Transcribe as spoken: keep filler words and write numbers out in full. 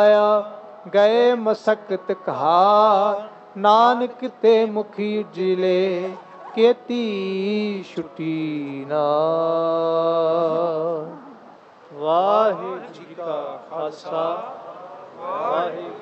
ਗਏ ਮਸਕਤ ਕਹਾ, ਨਾਨਕ ਤੇ ਮੁਖੀ ਜਿਲੇ ਕੀਤੀ ਛੁਟੀ ਨਾ। ਵਾਹਿਗੁਰੂ ਜੀ ਕਾ ਖਾਲਸਾ, ਵਾਹਿਗੁਰੂ